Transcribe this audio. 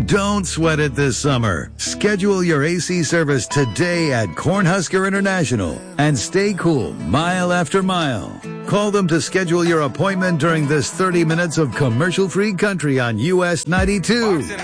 Don't sweat it this summer. Schedule your AC service today at Cornhusker International and stay cool mile after mile. Call them to schedule your appointment during this 30 minutes of commercial-free country on US 92.